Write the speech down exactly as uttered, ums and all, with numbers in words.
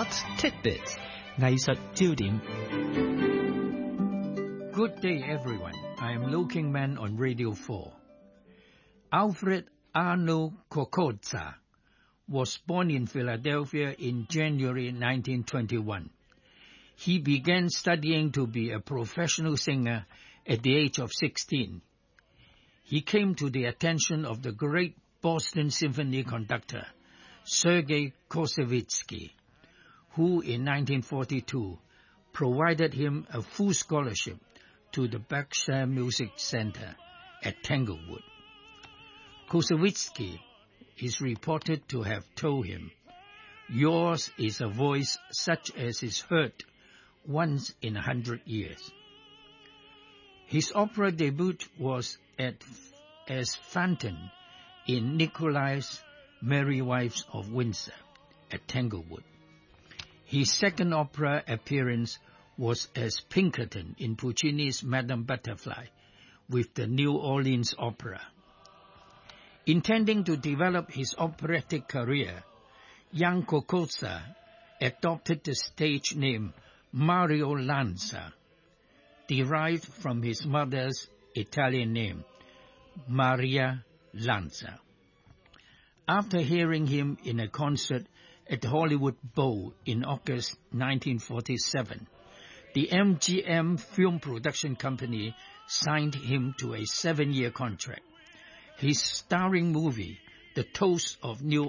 Art Tidbits 藝術焦點。 Good day, everyone. I am Liu Kingman on Radio four. Alfred Arno Kokoza was born in Philadelphia in January nineteen twenty-one. He began studying to be a professional singer at the age of sixteen. He came to the attention of the great Boston Symphony conductor, Sergei Koussevitzky, who in nineteen forty-two provided him a full scholarship to the Berkshire Music Center at Tanglewood. Koussevitzky is reported to have told him, "Yours is a voice such as is heard once in a hundred years." His opera debut was at, as Phantom in Nicolai's Merry Wives of Windsor at Tanglewood. His second opera appearance was as Pinkerton in Puccini's Madame Butterfly with the New Orleans Opera. Intending to develop his operatic career, young Kokoza adopted the stage name Mario Lanza, derived from his mother's Italian name, Maria Lanza. After hearing him in a concert at the Hollywood Bowl in August nineteen forty-seven, the M G M Film Production Company signed him to a seven-year contract. His starring movie, The Toast of New